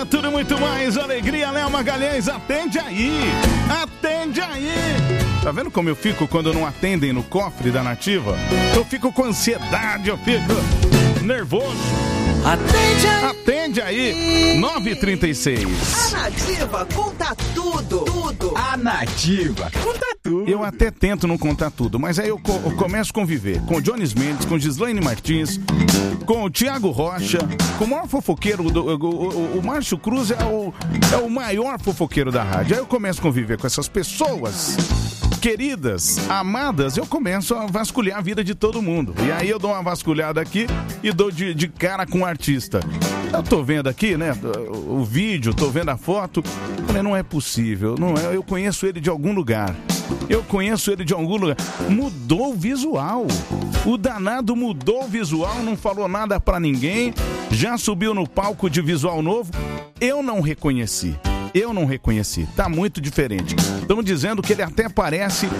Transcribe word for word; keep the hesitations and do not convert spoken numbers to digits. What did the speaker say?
Para tudo e muito mais, alegria, Léo Magalhães, atende aí, atende aí. Tá vendo como eu fico quando não atendem no cofre da Nativa? Eu fico com ansiedade, eu fico nervoso. Atende aí. Atende aí, nove e trinta e seis. A Nativa conta tudo, tudo. A Nativa conta tudo. Eu até tento não contar tudo, mas aí eu, co- eu começo a conviver com o Jones Mendes, com Gislaine Martins, com o Thiago Rocha, com o maior fofoqueiro, do, o, o, o Márcio Cruz é o, é o maior fofoqueiro da rádio. Aí eu começo a conviver com essas pessoas queridas, amadas, eu começo a vasculhar a vida de todo mundo. E aí eu dou uma vasculhada aqui e dou de, de cara com o artista. Eu tô vendo aqui, né, o, o vídeo, tô vendo a foto. Falei, não é possível, não é, eu conheço ele de algum lugar. Eu conheço ele de algum lugar. Mudou o visual. O danado mudou o visual, não falou nada pra ninguém. Já subiu no palco de visual novo. Eu não reconheci. Eu não reconheci. Tá muito diferente. Estamos dizendo que ele até parece